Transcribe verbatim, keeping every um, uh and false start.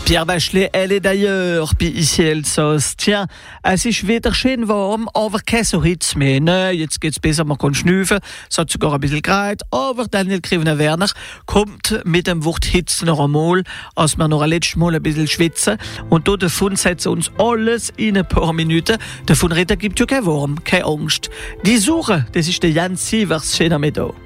Pierre Bachelet, elle est d'ailleurs, puis ici elle sauce. Tiens, es ist wieder schön warm, aber kein so Hitz mehr. Ne, jetzt geht's besser, man kann schnüffeln, es hat sogar ein bisschen gereiht, aber Daniel Krivener-Werner kommt mit dem Wort Hitze noch einmal, als wir noch ein letztes Mal ein bisschen schwitzen. Und da davon setzen uns alles in ein paar Minuten. Davon reden gibt ja kein Warm, keine Angst. Die Suche, das ist der Jan Sievers, schön am Mittag.